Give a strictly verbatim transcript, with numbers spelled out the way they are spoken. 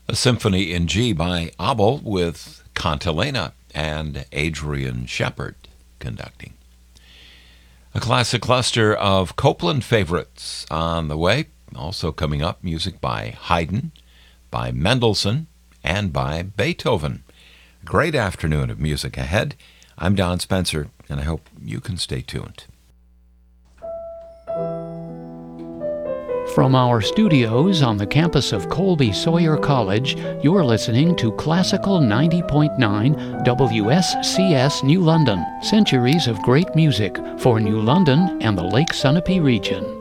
A symphony in G by Abel with Cantilena and Adrian Shepard conducting. A classic cluster of Copland favorites on the way. Also coming up, music by Haydn, by Mendelssohn, and by Beethoven. Great afternoon of music ahead. I'm Don Spencer, and I hope you can stay tuned. From our studios on the campus of Colby Sawyer College, you're listening to Classical ninety point nine W S C S New London. Centuries of great music for New London and the Lake Sunapee region.